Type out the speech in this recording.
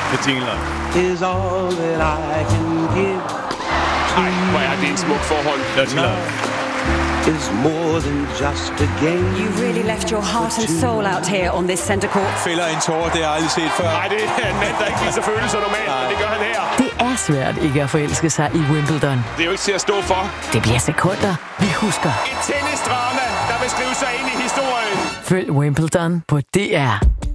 med jingleren. Is all that I can give. Ej, hvor er det en smuk forhold. Dirty Love. Is more than just a game. You really left your heart and soul out here on this center court. Fælder en tårer, det har jeg aldrig set før. Nej, det er en mand, der ikke viser følelser normalt, men det gør han her. Det er svært ikke at forelske sig i Wimbledon. Det er jo ikke til at stå for. Det bliver sekunder, vi husker. Et tennisdrama, der vil skrive sig ind i historien. Følg Wimbledon på DR.